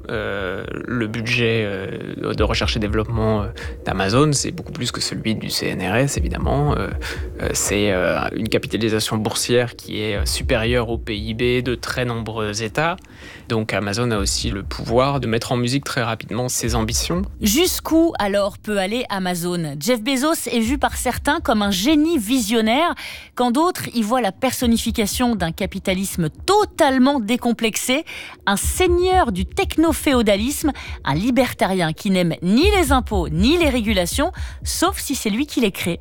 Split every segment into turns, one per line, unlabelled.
le budget de recherche et développement d'Amazon, c'est beaucoup plus que celui du CNRS, évidemment. C'est une capitalisation boursière qui est supérieure au PIB de très nombreux États. Donc Amazon a aussi le pouvoir de mettre en musique très rapidement ses ambitions.
Jusqu'où alors peut aller Amazon ? Jeff Bezos est vu par certains comme un génie visionnaire, quand d'autres y voient la personnification d'un capitalisme totalement décomplexé, un seigneur du techno-féodalisme, un libertarien qui n'aime ni les impôts ni les régulations, sauf si c'est lui qui les crée.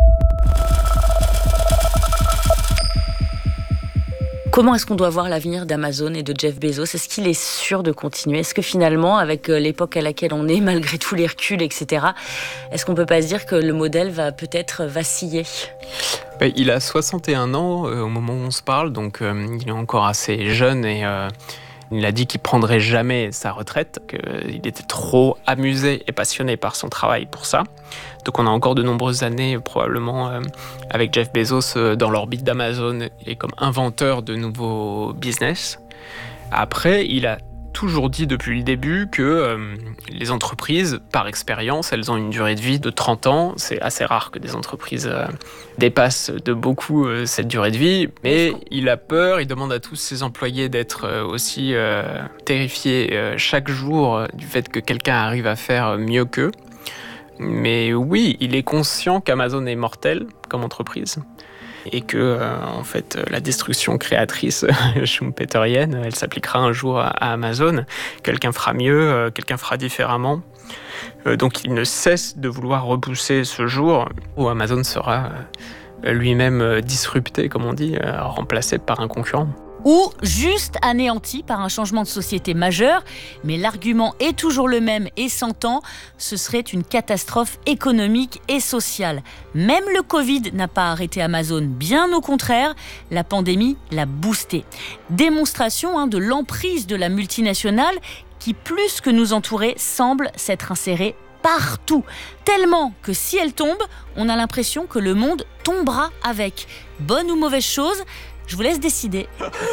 Comment est-ce qu'on doit voir l'avenir d'Amazon et de Jeff Bezos ? Est-ce qu'il est sûr de continuer ? Est-ce que finalement, avec l'époque à laquelle on est, malgré tous les reculs, etc., est-ce qu'on ne peut pas se dire que le modèle va peut-être vaciller ?
Il a 61 ans au moment où on se parle, donc il est encore assez jeune et il a dit qu'il ne prendrait jamais sa retraite, qu'il était trop amusé et passionné par son travail pour ça. Donc on a encore de nombreuses années probablement avec Jeff Bezos dans l'orbite d'Amazon et comme inventeur de nouveaux business. Après, il a toujours dit depuis le début que les entreprises, par expérience, elles ont une durée de vie de 30 ans. C'est assez rare que des entreprises dépassent de beaucoup cette durée de vie. Mais il a peur, il demande à tous ses employés d'être aussi terrifiés chaque jour du fait que quelqu'un arrive à faire mieux qu'eux. Mais oui, il est conscient qu'Amazon est mortel comme entreprise. Et que, en fait, la destruction créatrice schumpeterienne, elle s'appliquera un jour à Amazon. Quelqu'un fera mieux, quelqu'un fera différemment. Donc il ne cesse de vouloir repousser ce jour où Amazon sera lui-même disrupté, comme on dit, remplacé par un concurrent.
Ou juste anéanti par un changement de société majeur. Mais l'argument est toujours le même et s'entend, ce serait une catastrophe économique et sociale. Même le Covid n'a pas arrêté Amazon, bien au contraire, la pandémie l'a boosté. Démonstration de l'emprise de la multinationale qui, plus que nous entourer, semble s'être insérée partout. Tellement que si elle tombe, on a l'impression que le monde tombera avec. Bonne ou mauvaise chose ? Je vous laisse décider.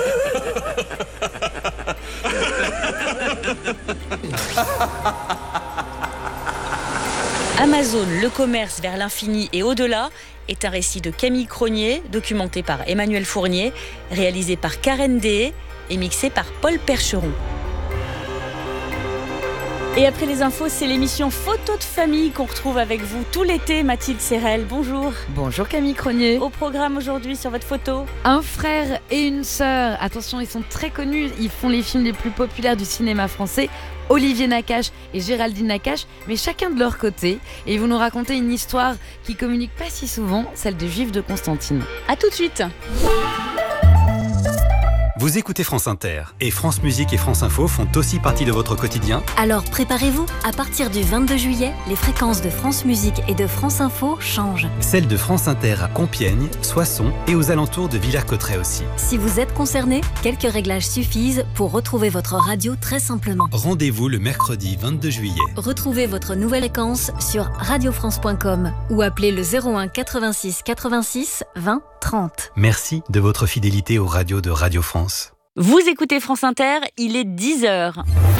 Amazon, le commerce vers l'infini et au-delà est un récit de Camille Cronier, documenté par Emmanuel Fournier, réalisé par Karen Dehé et mixé par Paul Percheron. Et après les infos, c'est l'émission Photo de famille qu'on retrouve avec vous tout l'été. Mathilde Serrel, bonjour.
Bonjour Camille Cronier.
Au programme aujourd'hui sur votre photo,
un frère et une sœur. Attention, ils sont très connus. Ils font les films les plus populaires du cinéma français. Olivier Nakache et Géraldine Nakache, mais chacun de leur côté. Et ils vont nous raconter une histoire qui communique pas si souvent, celle de Juifs de Constantine.
À tout de suite.
Vous écoutez France Inter et France Musique et France Info font aussi partie de votre quotidien.
Alors préparez-vous, à partir du 22 juillet, les fréquences de France Musique et de France Info changent.
Celles de France Inter à Compiègne, Soissons et aux alentours de Villers-Cotterêts aussi.
Si vous êtes concerné, quelques réglages suffisent pour retrouver votre radio très simplement.
Rendez-vous le mercredi 22 juillet.
Retrouvez votre nouvelle fréquence sur radiofrance.com ou appelez le 01 86 86 20 30.
Merci de votre fidélité aux radios de Radio France.
Vous écoutez France Inter, il est 10h.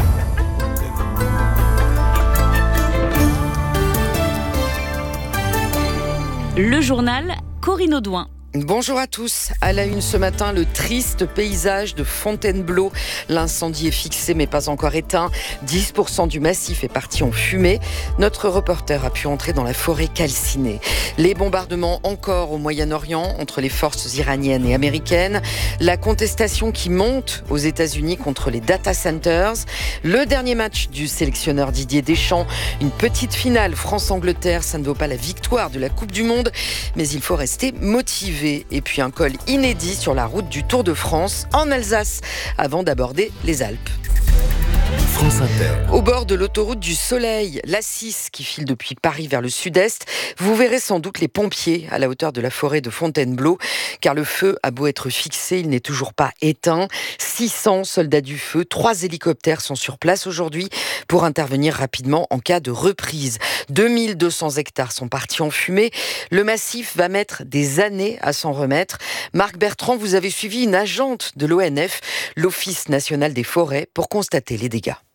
Le journal Corinne Audouin.
Bonjour à tous. À la une ce matin, le triste paysage de Fontainebleau. L'incendie est fixé mais pas encore éteint. 10% du massif est parti en fumée. Notre reporter a pu entrer dans la forêt calcinée. Les bombardements encore au Moyen-Orient entre les forces iraniennes et américaines. La contestation qui monte aux États-Unis contre les data centers. Le dernier match du sélectionneur Didier Deschamps. Une petite finale France-Angleterre. Ça ne vaut pas la victoire de la Coupe du Monde, mais il faut rester motivé. Et puis un col inédit sur la route du Tour de France en Alsace avant d'aborder les Alpes.
France Inter.
Au bord de l'autoroute du Soleil, l'A6 qui file depuis Paris vers le sud-est, vous verrez sans doute les pompiers à la hauteur de la forêt de Fontainebleau, car le feu a beau être fixé, il n'est toujours pas éteint. 600 soldats du feu, 3 hélicoptères sont sur place aujourd'hui pour intervenir rapidement en cas de reprise. 2200 hectares sont partis en fumée. Le massif va mettre des années à s'en remettre. Marc Bertrand, vous avez suivi une agente de l'ONF, l'Office national des forêts, pour constater les dégâts.